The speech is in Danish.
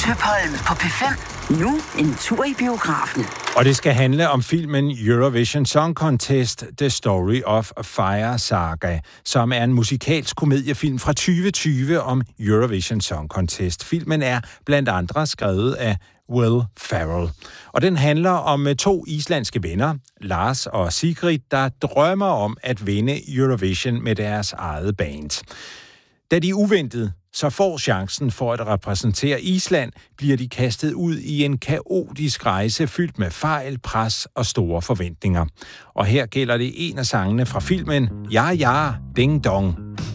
Tøpholm på P5. Nu en tur i biografen. Og det skal handle om filmen Eurovision Song Contest, The Story of Fire Saga, som er en musikalsk komediefilm fra 2020 om Eurovision Song Contest. Filmen er blandt andre skrevet af Will Ferrell. Og den handler om to islandske venner, Lars og Sigrid, der drømmer om at vinde Eurovision med deres eget band. Da de uventet så får chancen for at repræsentere Island, bliver de kastet ud i en kaotisk rejse fyldt med fejl, pres og store forventninger. Og her gælder det en af sangene fra filmen Ja Ja Ding Dong.